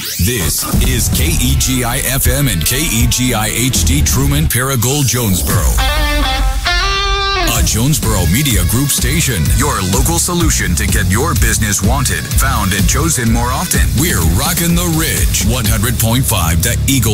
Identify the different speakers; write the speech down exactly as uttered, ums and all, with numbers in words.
Speaker 1: This is K E G I F M and K E G I H D Truman Paragould Jonesboro. A Jonesboro Media Group station. Your local solution to get your business wanted, found, and chosen more often. We're rocking the Ridge. one hundred point five The Eagle.